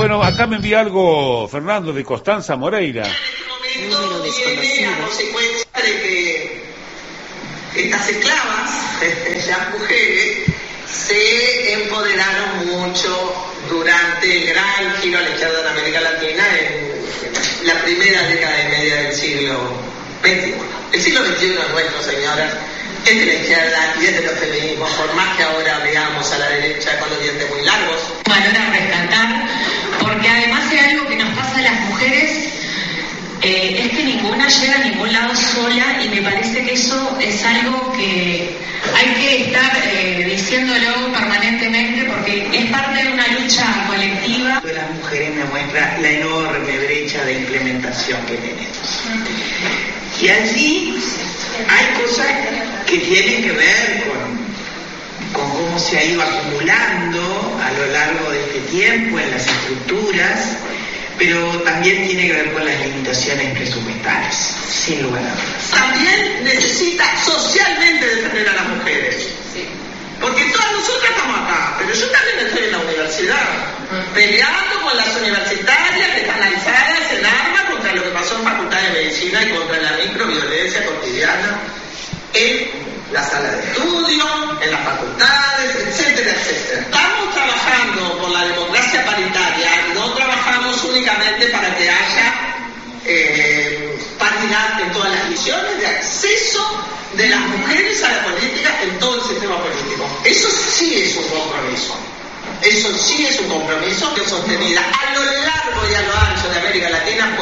Bueno, acá me envía algo Fernando de Constanza Moreira. Número desconocido. Consecuencia de que estas esclavas, las mujeres, se empoderaron mucho durante el gran giro a la izquierda en América Latina en la primera década y media del siglo XXI. El siglo XXI es nuestro, señoras, es de la izquierda y es de los feminismos, por más que ahora veamos a la derecha con los dientes muy largos. Valor a rescatar, porque además hay algo que nos pasa a las mujeres, es que ninguna llega a ningún lado sola, y me parece que eso es algo que hay que estar diciéndolo permanentemente, porque es parte de una lucha colectiva. De las mujeres me muestra la enorme brecha de implementación que tenemos. Y allí hay cosas que tienen que ver con cómo se ha ido acumulando a lo largo de este tiempo en las estructuras, pero también tiene que ver con las limitaciones presupuestales, sin lugar a dudas. También necesita socialmente defender a las mujeres. Porque todas nosotras estamos acá, pero yo también estoy en la universidad, peleando con las universitarias que están alzadas en armas contra lo que pasó en Facultad de Medicina y contra la microviolencia cotidiana en la sala de estudio, en las facultades, etcétera, etcétera. Estamos trabajando por la democracia paritaria, no trabajamos únicamente para que haya paridad en todas las visiones de acceso de las mujeres a la política en todo el sistema político. Eso sí es un compromiso. Eso sí es un compromiso que sostenida a lo largo y a lo ancho de América Latina.